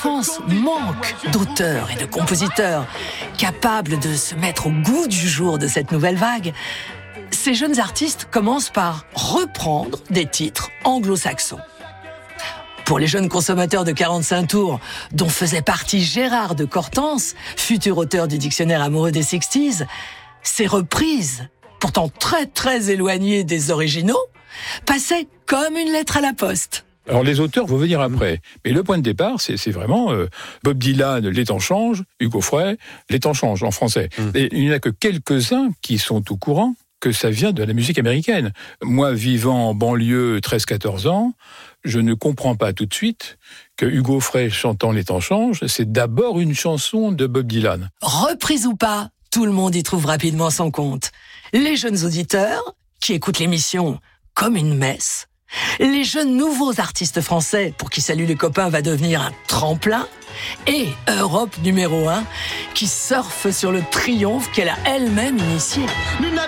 France manque d'auteurs et de compositeurs capables de se mettre au goût du jour de cette nouvelle vague, ces jeunes artistes commencent par reprendre des titres anglo-saxons. Pour les jeunes consommateurs de 45 tours, dont faisait partie Gérard de Cortance, futur auteur du dictionnaire amoureux des 60s, ces reprises, pourtant très très éloignées des originaux, passaient comme une lettre à la poste. Alors les auteurs vont venir après, mais le point de départ, c'est vraiment Bob Dylan, Les temps changent, Hugo Frey, Les temps changent en français. Et il n'y en a que quelques-uns qui sont au courant que ça vient de la musique américaine. Moi, vivant en banlieue 13-14 ans, je ne comprends pas tout de suite que Hugo Frey chantant Les temps changent, c'est d'abord une chanson de Bob Dylan. Reprise ou pas, tout le monde y trouve rapidement son compte. Les jeunes auditeurs, qui écoutent l'émission comme une messe, les jeunes nouveaux artistes français, pour qui Salut les copains va devenir un tremplin, et Europe numéro 1, qui surfe sur le triomphe qu'elle a elle-même initié.